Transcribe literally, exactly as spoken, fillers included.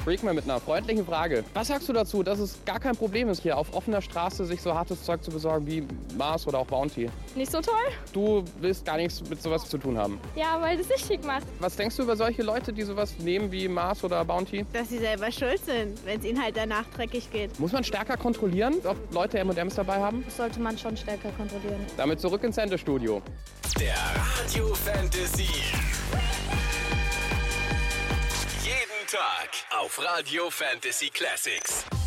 Freakman mit einer freundlichen Frage. Was sagst du dazu, dass es gar kein Problem ist, hier auf offener Straße sich so hartes Zeug zu besorgen wie Mars oder auch Bounty? Nicht so toll? Du willst gar nichts mit sowas zu tun haben. Ja, weil das süchtig macht. Was denkst du über solche Leute, die sowas nehmen wie Mars oder Bounty? Dass sie selber schuld sind, wenn es ihnen halt danach dreckig geht. Muss man stärker kontrollieren, ob Leute M und M's dabei haben? Das sollte man schon stärker kontrollieren. Damit zurück ins Sendestudio. Der Radio Fantasy. Jeden Tag auf Radio Fantasy Classics.